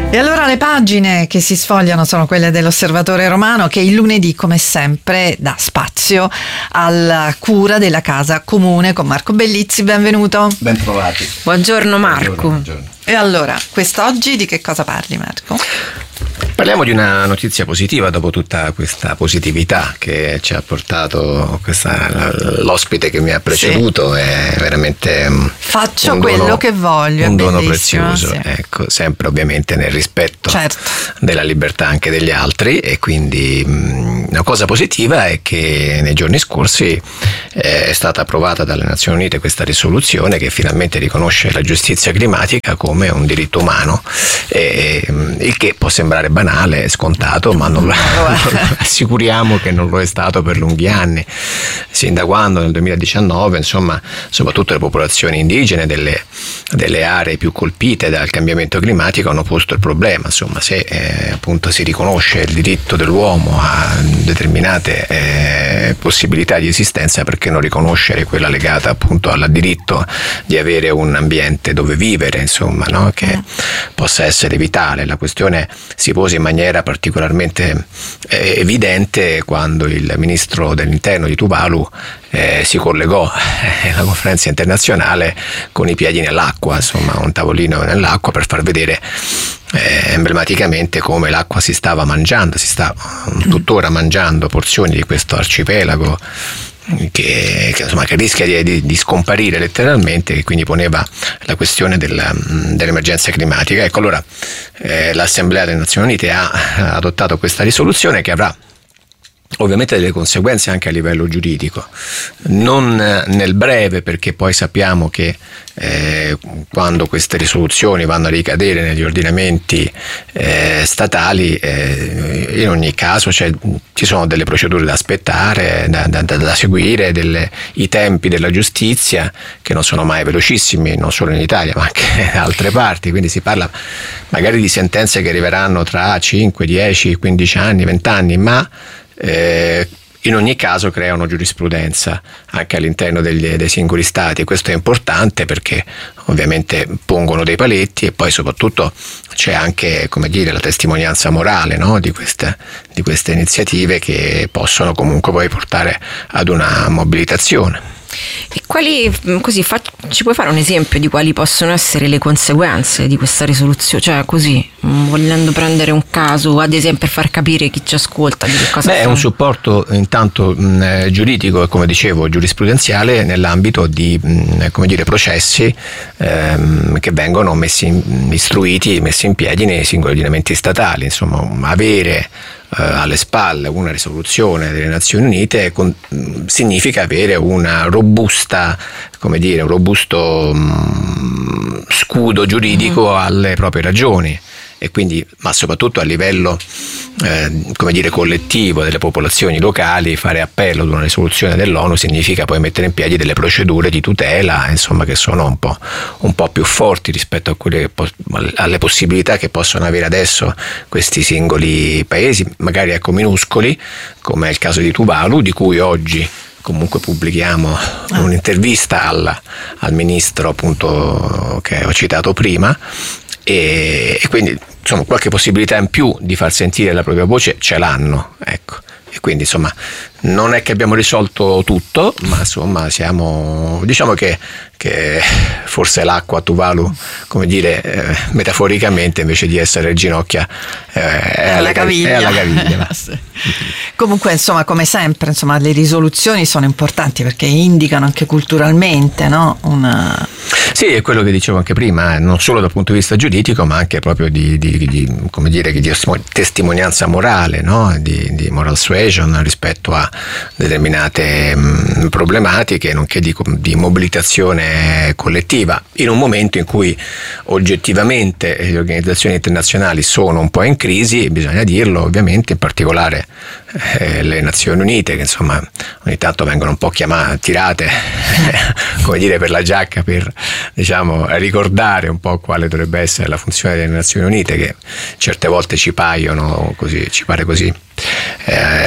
E allora le pagine che si sfogliano sono quelle dell'Osservatore Romano, che il lunedì, come sempre, dà spazio alla cura della casa comune con Marco Bellizzi. Benvenuto. Ben trovati. Buongiorno Marco. Buongiorno. E allora, quest'oggi di che cosa parli, Marco? Parliamo di una notizia positiva dopo tutta questa positività che ci ha portato l'ospite che mi ha preceduto. Sì. È veramente faccio quello che voglio, un dono prezioso, sì. Ecco, sempre ovviamente nel rispetto, certo, della libertà anche degli altri. E quindi una cosa positiva è che nei giorni scorsi è stata approvata dalle Nazioni Unite questa risoluzione che finalmente riconosce la giustizia climatica come un diritto umano, il che può sembrare banale, scontato, ma non lo assicuriamo che non lo è stato per lunghi anni, sin da quando nel 2019 insomma soprattutto le popolazioni indigene delle aree più colpite dal cambiamento climatico hanno posto il problema, insomma, se appunto si riconosce il diritto dell'uomo a determinate possibilità di esistenza, perché non riconoscere quella legata appunto al diritto di avere un ambiente dove vivere, insomma, no? Che possa essere vitale. La questione si pose in maniera particolarmente evidente quando il ministro dell'interno di Tuvalu si collegò alla conferenza internazionale con i piedi nell'acqua, insomma un tavolino nell'acqua, per far vedere emblematicamente come l'acqua si stava mangiando, si sta tuttora mangiando porzioni di questo arcipelago che rischia di scomparire letteralmente, e quindi poneva la questione dell'emergenza climatica. Ecco, allora l'Assemblea delle Nazioni Unite ha adottato questa risoluzione che avrà ovviamente delle conseguenze anche a livello giuridico, non nel breve, perché poi sappiamo che quando queste risoluzioni vanno a ricadere negli ordinamenti statali, in ogni caso ci sono delle procedure da aspettare, da seguire, i tempi della giustizia che non sono mai velocissimi, non solo in Italia ma anche in altre parti, quindi si parla magari di sentenze che arriveranno tra 5, 10, 15 anni, 20 anni, ma in ogni caso creano giurisprudenza anche all'interno dei singoli stati. Questo è importante perché ovviamente pongono dei paletti, e poi soprattutto c'è anche, come dire, la testimonianza morale, no? di queste iniziative, che possono comunque poi portare ad una mobilitazione. E ci puoi fare un esempio di quali possono essere le conseguenze di questa risoluzione? Cioè, così, volendo prendere un caso, ad esempio, per far capire chi ci ascolta di che cosa è un supporto intanto giuridico e, come dicevo, giurisprudenziale nell'ambito di processi che vengono messi in piedi nei singoli ordinamenti statali. Insomma, avere alle spalle una risoluzione delle Nazioni Unite significa avere un robusto scudo giuridico alle proprie ragioni, e quindi, ma soprattutto a livello collettivo delle popolazioni locali, fare appello ad una risoluzione dell'ONU significa poi mettere in piedi delle procedure di tutela, insomma, che sono un po' più forti rispetto a quelle alle possibilità che possono avere adesso questi singoli paesi, magari minuscoli, come è il caso di Tuvalu, di cui oggi comunque pubblichiamo un'intervista al ministro, appunto, che ho citato prima, e quindi insomma qualche possibilità in più di far sentire la propria voce ce l'hanno, ecco. E quindi insomma non è che abbiamo risolto tutto, ma insomma diciamo che forse l'acqua a Tuvalu, metaforicamente, invece di essere ginocchia è alla caviglia. Sì. Comunque, insomma, come sempre, le risoluzioni sono importanti perché indicano anche culturalmente, no? Sì, è quello che dicevo anche prima, non solo dal punto di vista giuridico, ma anche proprio di testimonianza morale, no? Di moral suasion rispetto a determinate problematiche, nonché di mobilitazione collettiva, in un momento in cui oggettivamente le organizzazioni internazionali sono un po' in crisi, bisogna dirlo, ovviamente, in particolare le Nazioni Unite, che insomma ogni tanto vengono un po' tirate per la giacca, per ricordare un po' quale dovrebbe essere la funzione delle Nazioni Unite, che certe volte ci pare così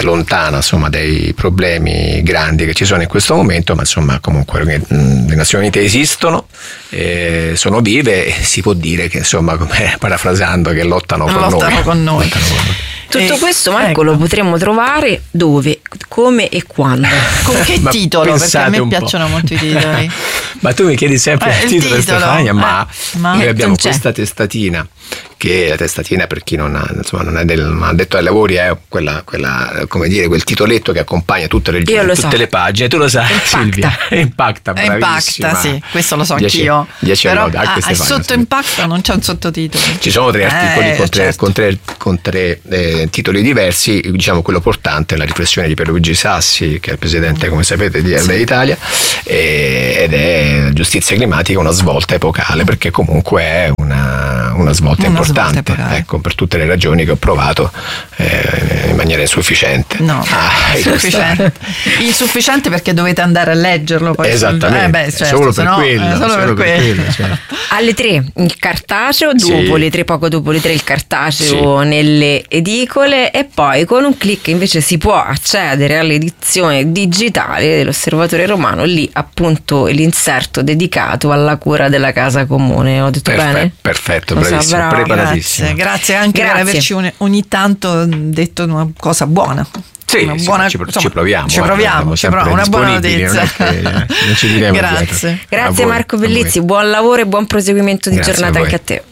lontana, insomma, dai problemi grandi che ci sono in questo momento, ma insomma comunque le Nazioni unite esistono, sono vive e si può dire che, insomma, come parafrasando, che lottano con noi. Tutto questo, Marco, lo potremmo trovare dove, come e quando? Con che titolo? Perché a me piacciono molto i titoli. Ma tu mi chiedi sempre il titolo, Stefania, ma noi abbiamo questa testatina, che la testatina, per chi non è addetto ai lavori, è quella, come dire, quel titoletto che accompagna tutte le pagine. Tu lo sai, Silvia. Impacta, bravissima. Impacta, sì, questo lo so anch'io. 10 però sotto Impacta non c'è un sottotitolo. Ci sono 3 articoli con tre titoli diversi. Diciamo, quello portante è la riflessione di Pierluigi Sassi, che è il presidente, come sapete, di RB Italia, ed è giustizia climatica, una svolta epocale, perché comunque è una svolta importante, ecco, per tutte le ragioni che ho provato in maniera insufficiente. No, insufficiente perché dovete andare a leggerlo poi. Esattamente, solo per quello. Certo. Alle 3 il cartaceo, dopo le 3, poco dopo le 3 il cartaceo nelle edicole, e poi con un click invece si può accedere all'edizione digitale dell'Osservatore Romano, lì appunto l'inserto dedicato alla cura della casa comune. Ho detto bene? Perfetto, bravissimo, preparatissimo. Grazie anche per averci ogni tanto detto una cosa buona. Sì, ci proviamo. Una buona notizia. Non ci diremo. Grazie Marco Bellizzi, buon lavoro e buon proseguimento di giornata anche a te.